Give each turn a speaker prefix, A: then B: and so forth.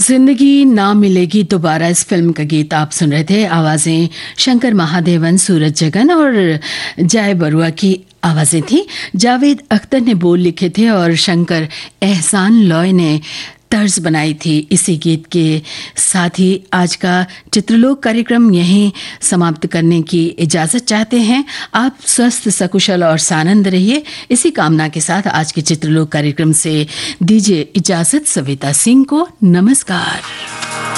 A: जिंदगी ना मिलेगी दोबारा इस फिल्म का गीत आप सुन रहे थे। आवाजें शंकर महादेवन, सूरज जगन और जय बरुआ की आवाजें थी। जावेद अख्तर ने बोल लिखे थे और शंकर एहसान लॉय ने तर्ज बनाई थी। इसी गीत के साथ ही आज का चित्रलोक कार्यक्रम यहीं समाप्त करने की इजाजत चाहते हैं। आप स्वस्थ, सकुशल और सानंद रहिए। इसी कामना के साथ आज के चित्रलोक कार्यक्रम से दीजिए इजाजत। सविता सिंह को नमस्कार।